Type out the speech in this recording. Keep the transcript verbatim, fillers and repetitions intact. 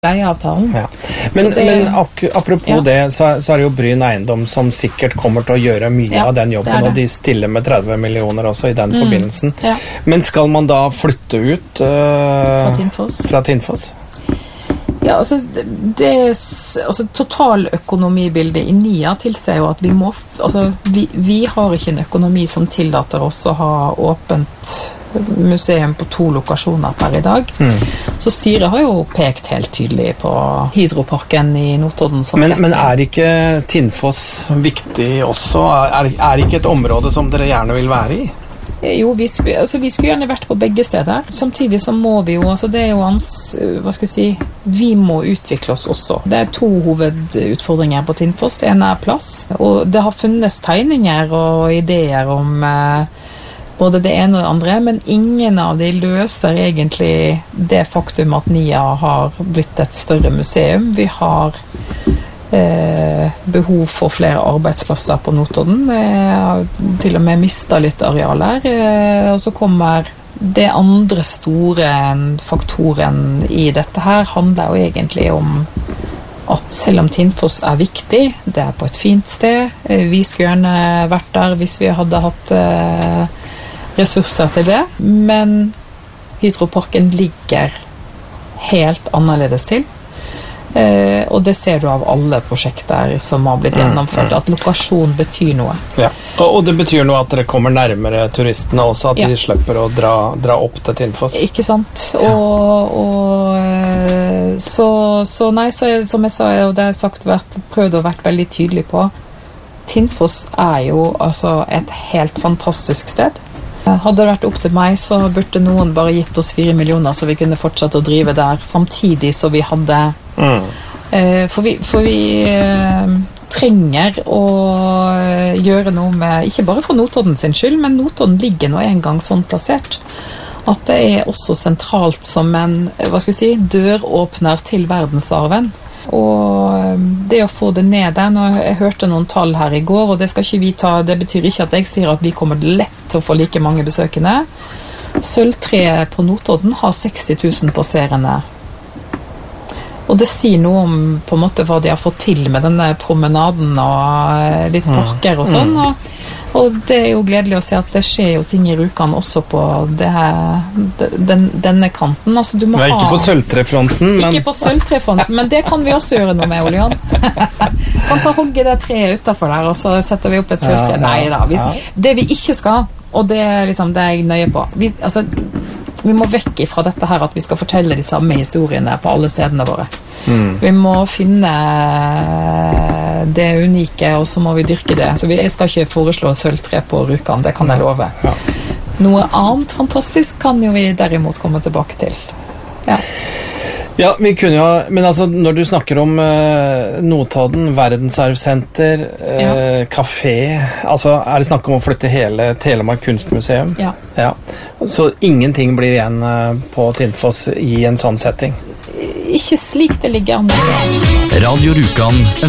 leieavtalen. Ja. Men, det, men ak apropos ja. det, så, så er det jo Bryn Eiendom som sikkert kommer til å gjøre mye ja, av den jobben, det det. Og de stiller med tretti millioner også i den mm. forbindelsen. Ja. Men skal man da flytte ut uh, fra Tinnfoss? Fra Tinnfoss? Ja, altså, det, altså totaløkonomibildet i N I A tilsier jo at vi må, altså, vi, vi har ikke en økonomi som tillater oss å ha åpent museum på to lokasjoner per i dag. Mm. Så styret har jo pekt helt tydelig på Hydroparken i Notodden. Men, men er ikke Tinnfoss viktig også? Er, er ikke et område som dere gjerne vil være i? Jo, vi, altså, vi skulle gjerne vært på begge steder. Samtidig så må vi jo, altså det er jo ans, hva skal vi si, vi må utvikle oss også. Det er to hovedutfordringer på Tinnfoss. Det ene er plass, og det har funnes tegninger og ideer om eh, både det ene og det andre, men ingen av de løser egentlig det faktum at N I A har blitt et større museum. Vi har Eh, behov for flere arbeidsplasser på Notodden. Vi har til og med mistet litt arealer. Eh, og så kommer det andre store faktoren i dette her, handler jo egentlig om at selv om Tinnfoss er viktig, det er på et fint sted. Eh, vi skulle gjerne vært der hvis vi hadde hatt eh, ressurser til det. Men Hydroparken ligger helt annerledes til. Eh, og det ser du av alle prosjekter som har blitt gjennomført, at lokasjon betyr noe. Ja. Og, og det betyr noe at dere kommer nærmere turistene også, at ja. de slipper å dra, dra opp til Tinnfoss. Ikke sant? Og, og så, så nei, så, som jeg sa, og det har jeg sagt, vært, prøvd å vært veldig tydelig på, Tinnfoss er jo altså et helt fantastisk sted. Hadde det vært opp til meg, så burde noen bare gitt oss fire millioner så vi kunne fortsette å drive der, samtidig så vi hadde mm. eh, for vi, for vi eh, trenger å gjøre noe med, ikke bare for Notodden sin skyld, men Notodden ligger nå en gang sånn plassert at det er også sentralt som en, hva skal vi si, døråpner til verdensarven. Og det å få det ned der, nå, jeg hørte noen tall her i går, og det skal ikke vi ta, det betyr ikke at jeg sier at vi kommer lett til å få like mange besøkende. Sølvtreet på Notodden har seksti tusen passerende. Og det sier noe om på en måte hva de har fått til med denne promenaden og litt parker og sånn, og Og det er jo gledelig å se at det skjer jo ting i Rjukan også på det her, den, denne kanten. Altså, du må Nei, ikke ha... på sølvtrefronten, men... Ikke på sølvtrefronten, men det kan vi også gjøre noe med, Ole Jan. Kan ta hogge det treet utenfor der, og så setter vi opp et sølvtre. Ja, ja, Nei da, vi, ja. det vi ikke skal, og det er liksom det jeg nøye på, vi, altså, vi må vekk ifra dette her at vi skal fortelle de samme historiene på alle stedene våre. Mm. Vi må finne det unike, og så må vi dyrke det. Så jeg skal ikke foreslå sølvtre på Rjukan, det kan jeg love. Ja. Noe annet fantastisk kan jo vi derimot komme tilbake til. Ja. Ja, vi kunne jo, men altså når du snakker om uh, Notodden, verdensarvsenter, uh, ja. kafé, altså er det snakk om å flytte hele Telemark kunstmuseum? Ja. Ja. Så ingenting blir igjen uh, på Tinnfoss i en sånn setting? Ikke slik det ligger an. Radio Rjukan